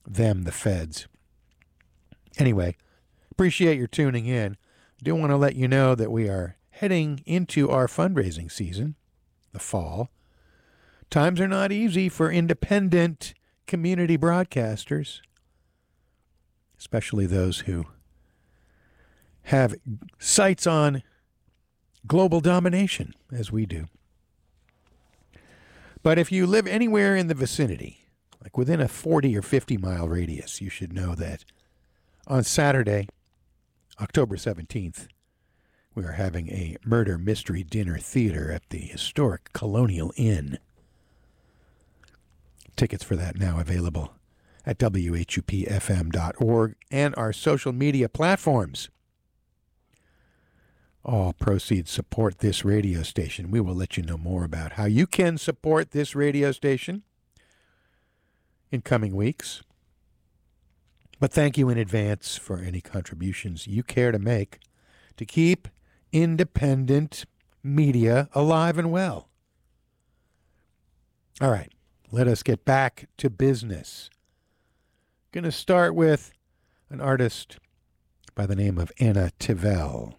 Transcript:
them, the feds. Anyway, appreciate your tuning in. Do want to let you know that we are heading into our fundraising season, the fall. Times are not easy for independent community broadcasters, especially those who have sights on global domination, as we do. But if you live anywhere in the vicinity, like within a 40 or 50 mile radius, you should know that on Saturday, October 17th, we are having a murder mystery dinner theater at the historic Colonial Inn. Tickets for that now available at whupfm.org and our social media platforms. All proceeds support this radio station. We will let you know more about how you can support this radio station in coming weeks. But thank you in advance for any contributions you care to make to keep independent media alive and well. All right, let us get back to business. Going to start with an artist by the name of Anna Tivell.